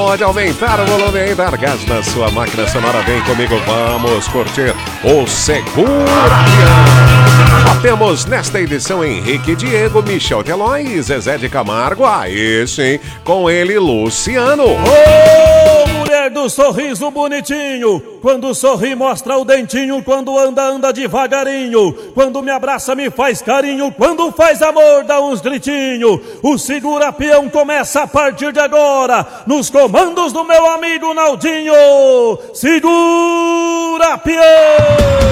Pode aumentar o volume aí, dar gás na sua máquina sonora. Vem comigo, vamos curtir o Segura Peão. Já temos nesta edição Henrique Diego, Michel Teló e Zezé de Camargo. Aí sim, com ele, Luciano. Ô, mulher do sorriso bonitinho, quando sorri mostra o dentinho, quando anda devagarinho, quando me abraça me faz carinho, quando faz amor dá uns gritinhos. O Segura Peão começa a partir de agora, nos comandos do meu amigo Naldinho. Segura Peão!